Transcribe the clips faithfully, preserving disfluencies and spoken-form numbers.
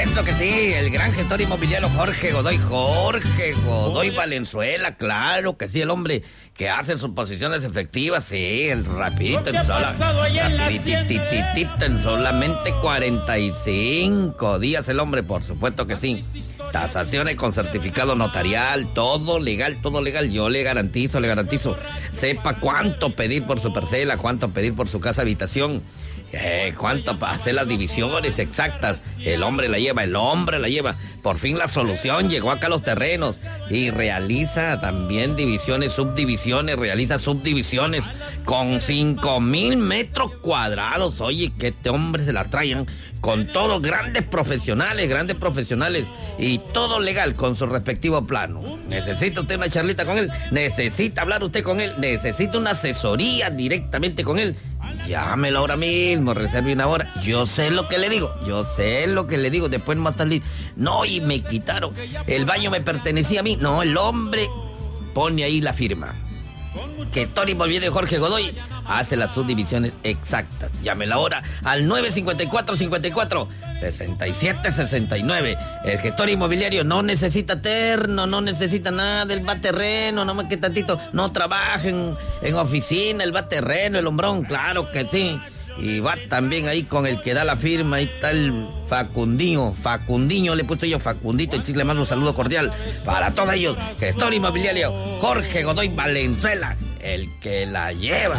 Eso que sí, el gran gestor inmobiliario Jorge Godoy, Jorge Godoy Valenzuela, claro que sí, el hombre que hace sus posiciones efectivas, sí, el rapidito en sola, rapiditititito en solamente cuarenta y cinco días el hombre, por supuesto que sí. Tasaciones con certificado notarial, todo legal, todo legal, yo le garantizo, le garantizo. Sepa cuánto pedir por su parcela, cuánto pedir por su casa habitación. Eh, ¿Cuánto para hacer las divisiones exactas? El hombre la lleva, el hombre la lleva. Por fin la solución llegó acá a los terrenos y realiza también divisiones, subdivisiones, realiza subdivisiones con cinco mil metros cuadrados. Oye, que este hombre se la traen con todos grandes profesionales, grandes profesionales y todo legal con su respectivo plano. ¿Necesita usted una charlita con él? ¿Necesita hablar usted con él? ¿Necesita una asesoría directamente con él? Llámelo ahora mismo, reserve una hora. Yo sé lo que le digo, yo sé lo que le digo. Después más tarde, no, y me quitaron. El baño me pertenecía a mí. No, el hombre pone ahí la firma. Que Tony Inmobiliario Jorge Godoy hace las subdivisiones exactas. Llámelo ahora al nueve cinco cuatro, cinco cuatro, seis siete seis nueve. El gestor inmobiliario no necesita terno, no necesita nada, él va terreno, no más que tantito, no trabaja en, en oficina, él va terreno, el hombrón, claro que sí. Y va también ahí con el que da la firma, ahí está el Facundinho, Facundinho, le he puesto yo Facundito, y sí le mando un saludo cordial para todos ellos. Gestor inmobiliario Jorge Godoy Valenzuela, el que la lleva.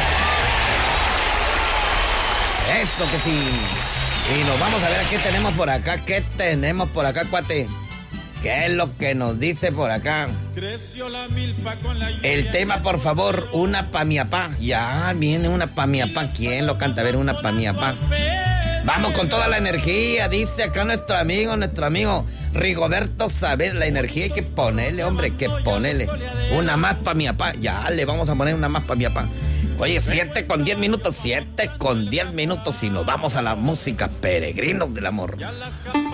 Esto que sí. Y nos vamos a ver qué tenemos por acá, qué tenemos por acá, cuate. ¿Qué es lo que nos dice por acá? El tema, por favor, una pa' mi apá. Ya viene una pa' mi apá. ¿Quién lo canta? A ver, una pa' mi apá. Vamos con toda la energía, dice acá nuestro amigo, nuestro amigo Rigoberto Saber. La energía hay que ponerle, hombre, que ponerle. Una más pa' mi apá. Ya le vamos a poner una más pa' mi apá. Oye, siete con diez minutos, siete con diez minutos y nos vamos a la música, Peregrinos del Amor.